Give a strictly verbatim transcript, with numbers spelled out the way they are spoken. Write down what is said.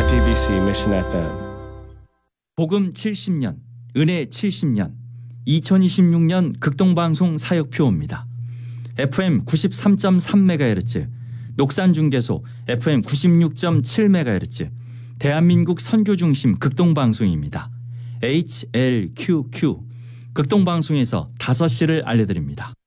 제이티비씨 미션 에프엠. 복음 칠십 년, 은혜 칠십 년, 이천이십육 년 극동방송 사역표입니다. 에프엠 구십삼 점 삼 메가헤르츠, 녹산중계소 에프엠 구십육 점 칠 메가헤르츠, 대한민국 선교중심 극동방송입니다. 에이치엘큐큐 극동방송에서 다섯 시를 알려드립니다.